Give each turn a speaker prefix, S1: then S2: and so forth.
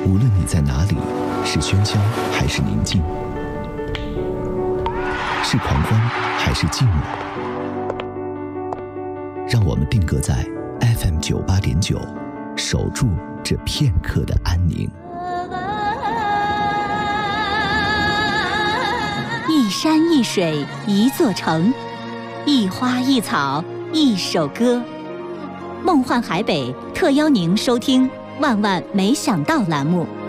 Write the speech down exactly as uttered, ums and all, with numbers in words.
S1: 无论你在哪里，是喧嚣还是宁静，是狂欢还是寂寞，让我们定格在 F M 九八点九，守住这片刻的安宁。
S2: 一山一水一座城，一花一草一首歌。梦幻海北特邀您收听万万没想到栏目。